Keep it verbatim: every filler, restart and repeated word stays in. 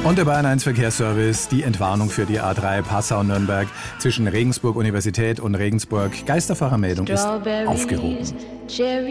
Und der Bayern eins Verkehrsservice, die Entwarnung für die A drei Passau-Nürnberg zwischen Regensburg Universität und Regensburg. Geisterfahrermeldung ist aufgehoben.